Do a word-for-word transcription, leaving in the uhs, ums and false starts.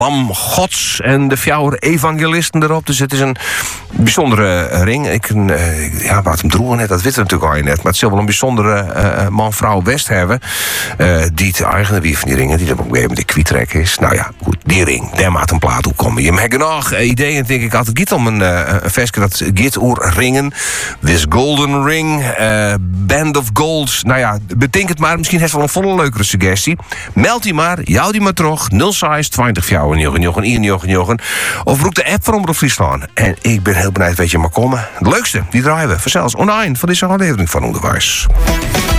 Lam Gods en de fjouwer evangelisten erop. Dus het is een bijzondere ring. Ik, uh, ja, wat hem droegen net, dat weten we natuurlijk al je net. Maar het zal wel een bijzondere uh, man-vrouw West hebben. Uh, die het eigenaar wie van die ringen, die dan ook weer met de kwietrek is. Nou ja, goed, die ring, daar maakt een plaat hoe komen. Je hebt nog uh, ideeën, denk ik, altijd giet om een, uh, een versje dat giet oer ringen. This golden ring, uh, band of golds. Nou ja, bedenk het maar. Misschien heeft wel een volle leukere suggestie. Meld die maar, jou die maar terug. nul zes twintig fjouwer jochen jochen ier jochen jochen. Of roep de app van Omroep Friesland. En ik ben heel benieuwd, weet je maar komen. Het leukste, die draaien we vanzelfs online van deze aflevering van Onderwijs.